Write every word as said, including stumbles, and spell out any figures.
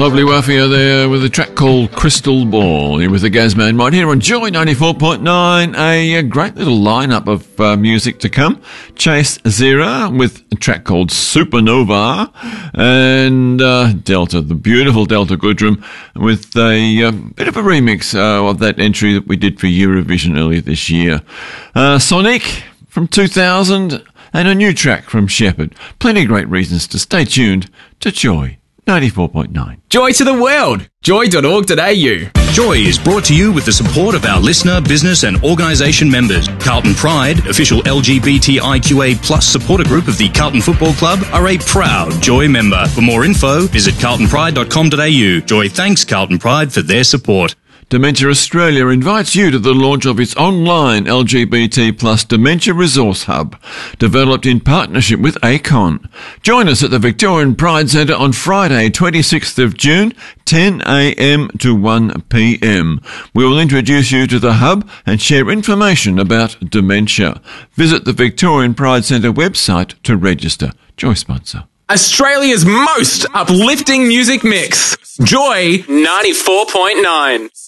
Lovely Waffia there with a track called Crystal Ball. Here with the Gazman right here on Joy ninety-four point nine. A, a great little lineup of uh, music to come. Chase Zera with a track called Supernova. And uh, Delta, the beautiful Delta Goodrum, with a uh, bit of a remix uh, of that entry that we did for Eurovision earlier this year. Uh, Sonic from two thousand and a new track from Shepherd. Plenty of great reasons to stay tuned to Joy ninety-four point nine. Joy to the world. joy dot org dot a u. Joy is brought to you with the support of our listener, business and organisation members. Carlton Pride, official L G B T I Q A plus supporter group of the Carlton Football Club, are a proud Joy member. For more info, visit carlton pride dot com dot a u. Joy thanks Carlton Pride for their support. Dementia Australia invites you to the launch of its online L G B T plus Dementia Resource Hub, developed in partnership with A C O N. Join us at the Victorian Pride Centre on Friday, twenty-sixth of June, ten a m to one p m. We will introduce you to the hub and share information about dementia. Visit the Victorian Pride Centre website to register. Joy sponsor. Australia's most uplifting music mix. Joy ninety-four point nine.